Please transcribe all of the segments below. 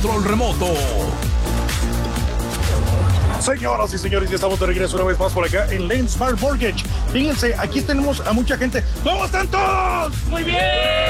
control remoto. Señoras y señores, ya estamos de regreso una vez más por acá en Lane Smart Mortgage. Fíjense, aquí tenemos a mucha gente. ¿Cómo están todos? ¡Muy bien!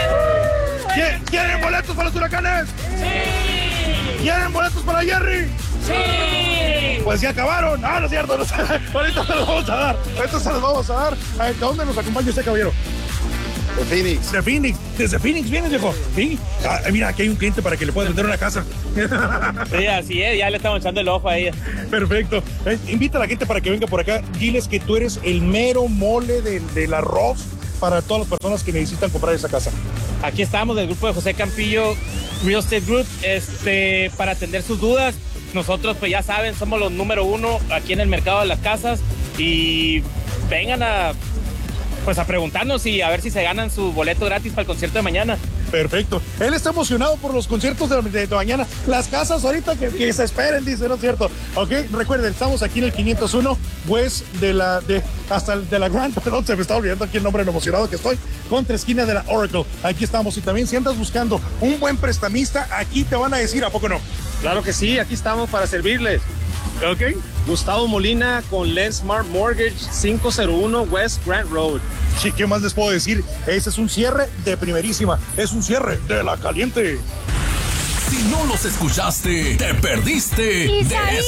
¿Quieren boletos para los huracanes? ¡Sí! ¿Quieren boletos para Jerry? ¡Sí! Pues ya acabaron. No es cierto. No, ahorita se los vamos a dar. Ahorita se los vamos a dar. ¿De dónde nos acompaña usted, caballero? De Phoenix. De Phoenix. Desde Phoenix vienes, viejo. ¿Sí? Mira, aquí hay un cliente para que le puedas vender una casa. Sí, así es. Ya le estamos echando el ojo a ella. Perfecto. Invita a la gente para que venga por acá. Diles que tú eres el mero mole del arroz para todas las personas que necesitan comprar esa casa. Aquí estamos del grupo de José Campillo Real Estate Group para atender sus dudas. Nosotros, pues ya saben, somos los número uno aquí en el mercado de las casas y vengan a preguntarnos y a ver si se ganan su boleto gratis para el concierto de mañana. Perfecto. Él está emocionado por los conciertos de mañana. Las casas ahorita que se esperen, dice, ¿no es cierto? Ok, recuerden, estamos aquí en el 501 West de la Grand, perdón, se me está olvidando aquí el nombre, lo emocionado que estoy, contra esquina de la Oracle. Aquí estamos. Y también si andas buscando un buen prestamista, aquí te van a decir, ¿a poco no? Claro que sí, aquí estamos para servirles. Ok. Gustavo Molina con Lane Smart Mortgage, 501 West Grant Road. Sí, ¿qué más les puedo decir? Ese es un cierre de primerísima. Es un cierre de la caliente. Si no los escuchaste, te perdiste Isaías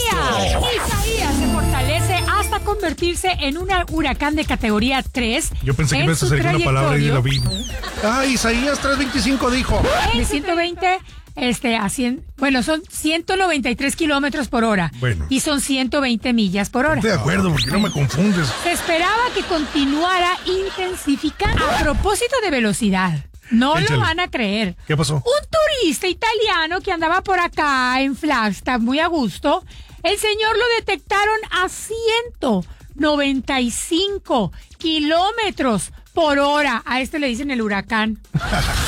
se fortalece hasta convertirse en un huracán de categoría 3. Yo pensé que ibas a hacer una palabra y la vi. Isaías 325 dijo. De 120 a 100, bueno, son 193 kilómetros por hora. Bueno. Y son 120 millas por hora. Estoy de acuerdo, porque no me confundes. Se esperaba que continuara intensificando. A propósito de velocidad, no Échale. lo van a creer. ¿Qué pasó? Un turista italiano que andaba por acá en Flagstaff muy a gusto, el señor lo detectaron a 195 kilómetros por hora. A este le dicen el huracán.